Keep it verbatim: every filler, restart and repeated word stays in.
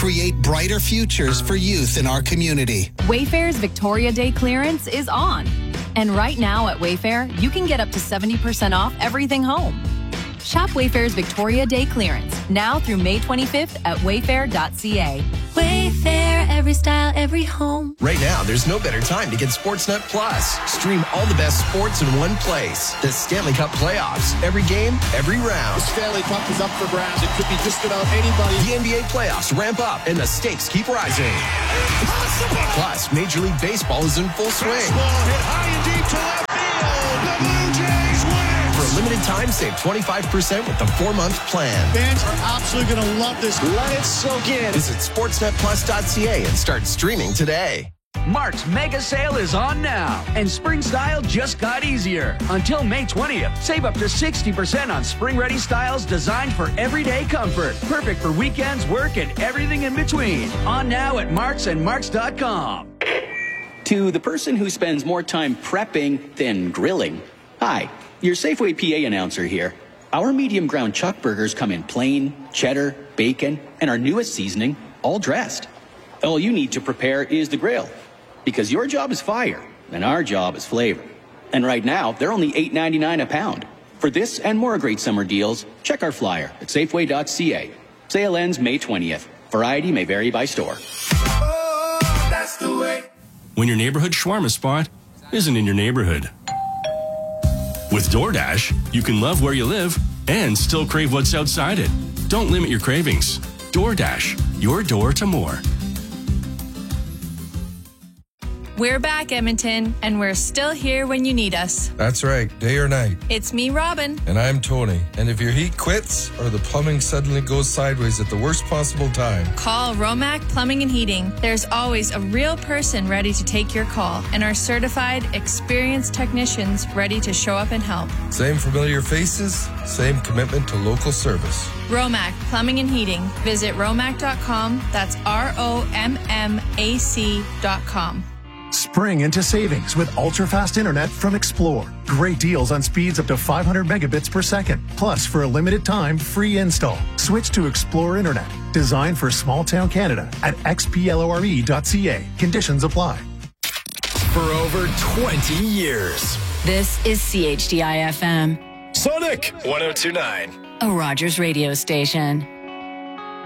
create brighter futures for youth in our community. Wayfair's Victoria Day clearance is on. And right now at Wayfair, you can get up to seventy percent off everything home. Shop Wayfair's Victoria Day clearance now through May twenty-fifth at wayfair dot c a. Wayfair, every style, every home. Right now, there's no better time to get Sportsnet Plus. Stream all the best sports in one place. The Stanley Cup playoffs. Every game, every round. The Stanley Cup is up for grabs. It could be just about anybody. The N B A playoffs ramp up and the stakes keep rising. Impossible! Plus, Major League Baseball is in full swing. Baseball hit high and deep to left field. The Blue Jays win. For a limited time, save twenty-five percent with the four-month plan. Fans are absolutely going to love this. Let it soak in. Visit sportsnet plus dot c a and start streaming today. Mark's mega sale is on now, and spring style just got easier. Until May twentieth, save up to sixty percent on spring-ready styles designed for everyday comfort. Perfect for weekends, work, and everything in between. On now at Marks and Marks dot com. To the person who spends more time prepping than grilling, hi, your Safeway P A announcer here. Our medium ground chuck burgers come in plain, cheddar, bacon, and our newest seasoning, all dressed. All you need to prepare is the grill, because your job is fire, and our job is flavor. And right now, they're only eight ninety-nine a pound. For this and more great summer deals, check our flyer at safeway dot c a. Sale ends May twentieth. Variety may vary by store. Oh, that's the way. When your neighborhood shawarma spot isn't in your neighborhood. With DoorDash, you can love where you live and still crave what's outside it. Don't limit your cravings. DoorDash, your door to more. We're back, Edmonton, and we're still here when you need us. That's right, day or night. It's me, Robin. And I'm Tony. And if your heat quits or the plumbing suddenly goes sideways at the worst possible time, call Romac Plumbing and Heating. There's always a real person ready to take your call, and our certified, experienced technicians ready to show up and help. Same familiar faces, same commitment to local service. Romac Plumbing and Heating. Visit romac dot com. That's R O M M A C dot com. Spring into savings with ultra-fast internet from Explore. Great deals on speeds up to five hundred megabits per second. Plus, for a limited time, free install. Switch to Explore Internet, designed for small-town Canada at x p l o r e dot c a. Conditions apply. For over twenty years. This is C H D I F M. Sonic one oh two point nine. A Rogers radio station.